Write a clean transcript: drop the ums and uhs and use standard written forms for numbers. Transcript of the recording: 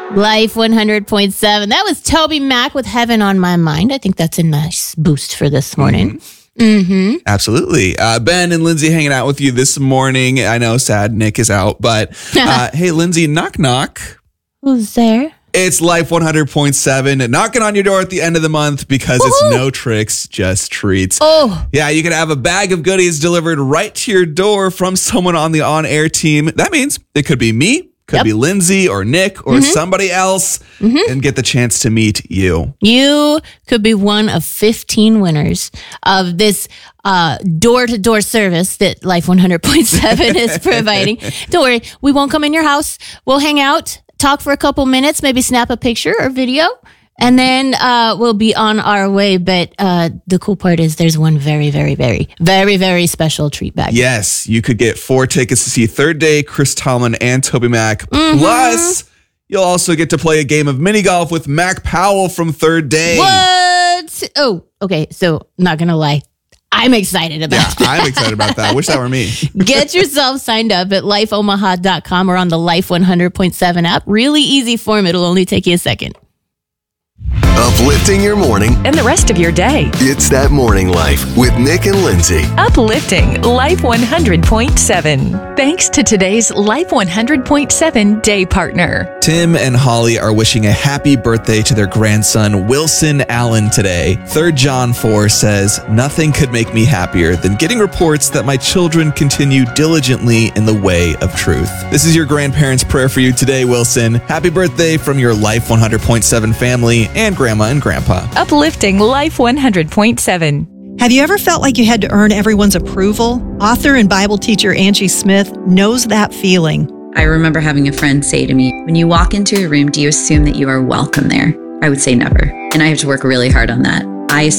Life 100.7. That was Toby Mac with Heaven on My Mind. I think that's a nice boost for this morning. Absolutely. Ben and Lindsay hanging out with you this morning. I know sad Nick is out, but hey, Lindsay, knock, knock. Who's there? It's Life 100.7 knocking on your door at the end of the month because it's no tricks, just treats. Oh. Yeah, you can have a bag of goodies delivered right to your door from someone on the on-air team. That means it could be me, could be Lindsay or Nick or somebody else, and get the chance to meet you. You could be one of 15 winners of this door-to-door service that Life 100.7 is providing. Don't worry, we won't come in your house. We'll hang out, talk for a couple minutes, maybe snap a picture or video, and then we'll be on our way. But the cool part is there's one very, very, very, very, very special treat bag. Yes, you could get 4 tickets to see Third Day, Chris Tomlin, and Toby Mac. Plus, you'll also get to play a game of mini golf with Mac Powell from Third Day. What? Oh, okay. So, not going to lie. I'm excited about that. I'm excited about that. I wish that were me. Get yourself signed up at lifeomaha.com or on the Life 100.7 app. Really easy form. It'll only take you a second. Uplifting your morning and the rest of your day. It's That Morning Life with Nick and Lindsay. Uplifting Life 100.7. Thanks to today's Life 100.7 day partner. Tim and Holly are wishing a happy birthday to their grandson, Wilson Allen, today. 3 John 4 says, "Nothing could make me happier than getting reports that my children continue diligently in the way of truth." This is your grandparents' prayer for you today, Wilson. Happy birthday from your Life 100.7 family and Grandma and Grandpa. Uplifting Life 100.7. Have you ever felt like you had to earn everyone's approval? Author and Bible teacher Angie Smith knows that feeling. I remember having a friend say to me, when you walk into a room, do you assume that you are welcome there? I would say never. And I have to work really hard on that. I